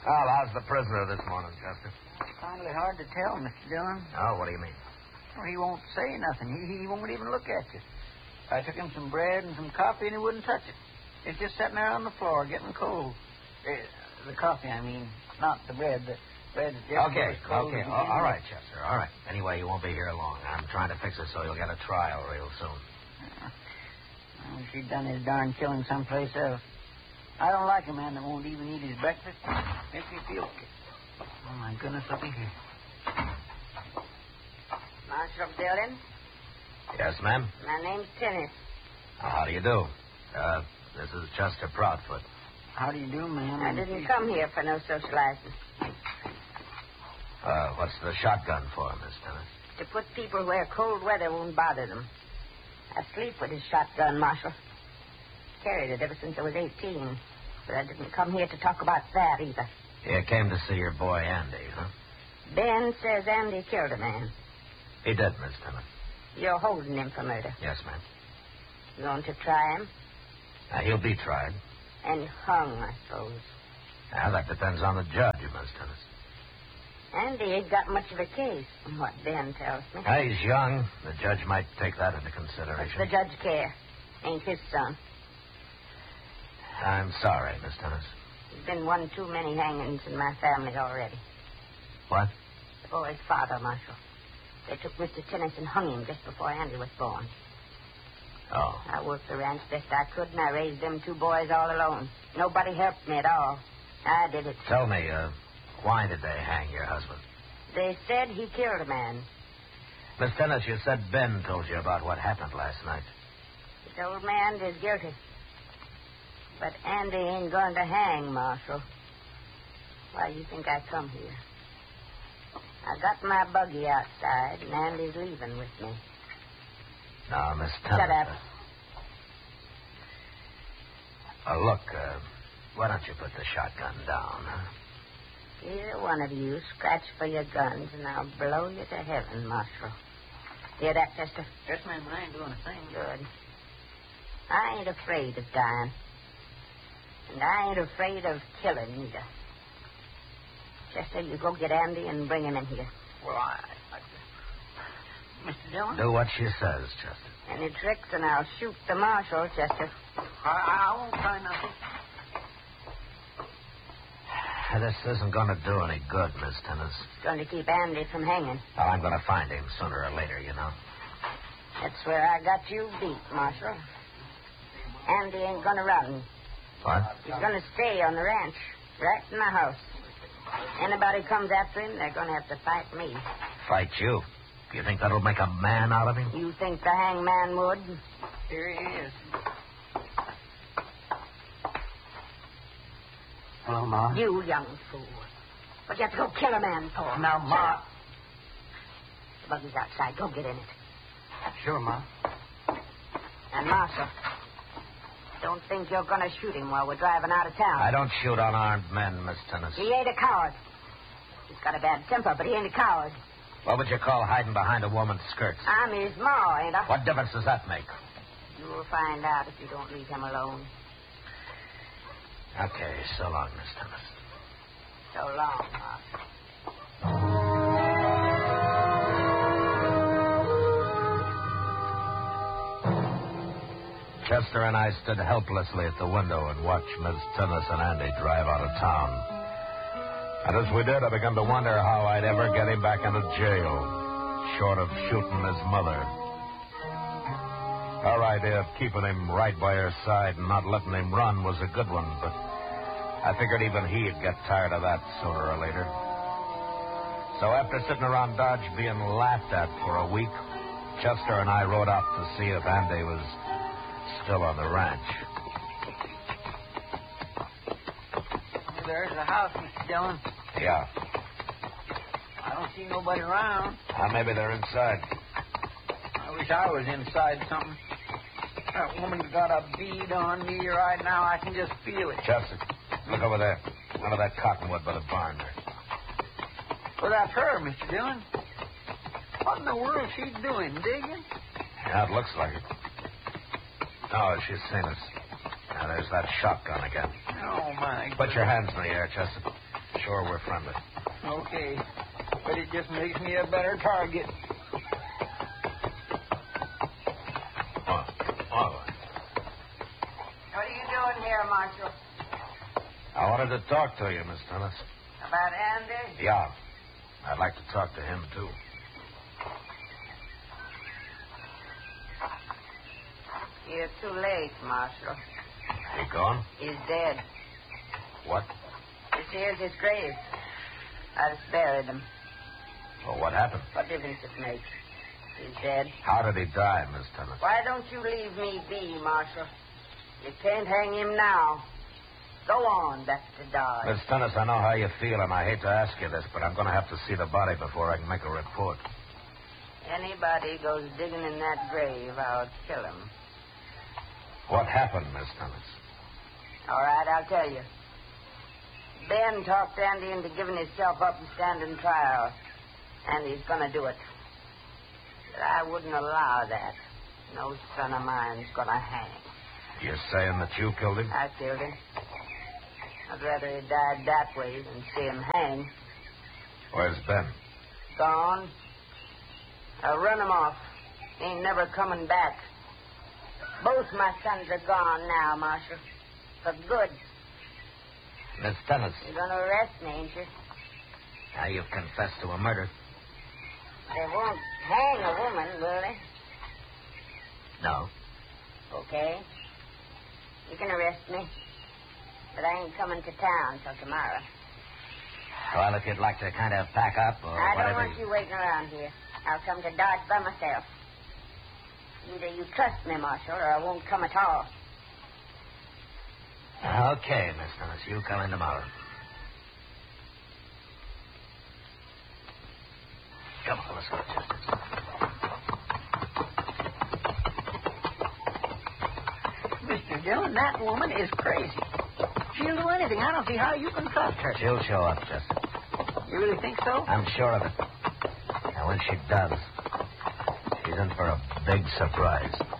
Well, how's the prisoner this morning, Chester? It's finally hard to tell, Mr. Dillon. Oh, what do you mean? Well, he won't say nothing. He won't even look at you. I took him some bread and some coffee, and he wouldn't touch it. It's just sitting there on the floor getting cold. The coffee, I mean, not the bread. The bread's just Okay. as cold as All right, Chester. All right. Anyway, you won't be here long. I'm trying to fix it so you'll get a trial real soon. Well, she'd done his darn killing someplace else. I don't like a man that won't even eat his breakfast. Makes me feel sick. Oh, my goodness, look at here. Marshal Dillon, Yes, ma'am? my name's Tennis. How do you do? This is Chester Proudfoot. How do you do, ma'am? I didn't come here for no socializing. What's the shotgun for, Miss Tennis? To put people where cold weather won't bother them. I sleep with his shotgun, Marshal. Carried it ever since I was 18. But I didn't come here to talk about that either. You came to see your boy Andy, huh? Ben says Andy killed a man. He did, Miss Tennis. You're holding him for murder. Yes, ma'am. You going to try him? He'll be tried. And hung, I suppose. That depends on the judge, Miss Tennis. Andy ain't got much of a case, from what Ben tells me. He's young. The judge might take that into What's consideration. the judge care? Ain't his son. I'm sorry, Miss Tennis. There's been one too many hangings in my family already. What? The boy's father, Marshal. They took Mr. Tennis and hung him just before Andy was born. Oh. I worked the ranch best I could, and I raised them two boys all alone. Nobody helped me at all. I did it. Tell me, why did they hang your husband? They said he killed a man. Miss Tennis, you said Ben told you about what happened last night. This old man is guilty. But Andy ain't going to hang, Marshal. Why do you think I come here? I got my buggy outside, and Andy's leaving with me. Now, Miss Tennis... Shut up. Look, why don't you put the shotgun down, huh? Either one of you scratch for your guns, and I'll blow you to heaven, Marshal. Hear that, Chester? Yes, ma'am, I ain't doing a thing. Good. I ain't afraid of dying. And I ain't afraid of killing either. Chester, you go get Andy and bring him in here. Well, Mr. Dillon? Do what she says, Chester. Any tricks, and I'll shoot the marshal, Chester. I won't try nothing. This isn't going to do any good, Miss Tennis. It's going to keep Andy from hanging. Well, I'm going to find him sooner or later, you know. That's where I got you beat, Marshal. Andy ain't going to run. What? He's going to stay on the ranch, right in the house. Anybody comes after him, they're going to have to fight me. Fight you? You think that'll make a man out of him? You think the hangman would? Here he is. Hello, Ma. You young fool. What you have to go kill a man for? Now, Ma. The buggy's outside. Go get in it. Sure, Ma. And, Marshal, don't think you're going to shoot him while we're driving out of town. I don't shoot unarmed men, Miss Tennis. He ain't a coward. He's got a bad temper, but he ain't a coward. What would you call hiding behind a woman's skirts? I'm his ma, ain't I? What difference does that make? You'll find out if you don't leave him alone. Okay, so long, Miss Tennis. So long, Marshal. Chester and I stood helplessly at the window and watched Miss Tennis and Andy drive out of town. And as we did, I began to wonder how I'd ever get him back into jail, short of shooting his mother. Our idea of keeping him right by her side and not letting him run was a good one, but I figured even he'd get tired of that sooner or later. So after sitting around Dodge being laughed at for a week, Chester and I rode out to see if Andy was still on the ranch. There's the house, Mr. Dillon. Yeah. I don't see nobody around. Maybe they're inside. I wish I was inside something. That woman got a bead on me right now. I can just feel it. Chester, look over there. Under that cottonwood by the barn there. Well, that's her, Mr. Dillon. What in the world is she doing? Digging? Yeah, it looks like it. Oh, she's seen us. Now, there's that shotgun again. Oh, my Put your hands in the air, Chester. sure we're friendly. Okay. But it just makes me a better target. What are you doing here, Marshal? I wanted to talk to you, Miss Dennis. About Andy? Yeah. I'd like to talk to him, too. You're too late, Marshal. He gone? He's dead. What? This here's his grave. I just buried him. Well, what happened? What difference it makes? He's dead. How did he die, Miss Dennis? Why don't you leave me be, Marshal? You can't hang him now. Go on back to Dodge. Miss Dennis, I know how you feel, and I hate to ask you this, but I'm going to have to see the body before I can make a report. Anybody goes digging in that grave, I'll kill him. What happened, Miss Dennis? All right, I'll tell you. Ben talked Andy into giving himself up and standing trial. And he's going to do it. But I wouldn't allow that. No son of mine's going to hang. You're saying that you killed him? I killed him. I'd rather he died that way than see him hang. Where's Ben? Gone. I'll run him off. Ain't never coming back. Both my sons are gone now, Marshal. For good. Miss Dennis. You're going to arrest me, ain't you? Now you've confessed to a murder. They won't hang a woman, will they? No. Okay. You can arrest me. But I ain't coming to town till tomorrow. Well, if you'd like to kind of pack up or I whatever... don't want you waiting around here. I'll come to Dodge by myself. Either you trust me, Marshal, or I won't come at all. Okay, Miss Dennis. You come in tomorrow. Come on, let's go. Mr. Dillon, that woman is crazy. She'll do anything. I don't see how you can trust her. She'll show up, Chester. You really think so? I'm sure of it. And when she does, she's in for a big surprise.